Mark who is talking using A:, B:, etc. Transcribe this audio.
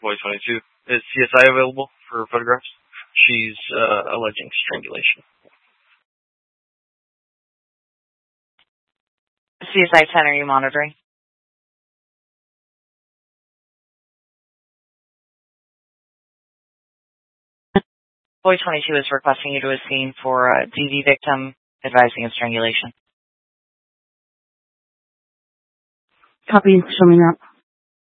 A: Boy 22. Is CSI available for photographs? She's alleging strangulation.
B: CSI 10, are you monitoring? Boy 22 is requesting you to a scene for a DV victim advising of strangulation.
C: Copy, showing up.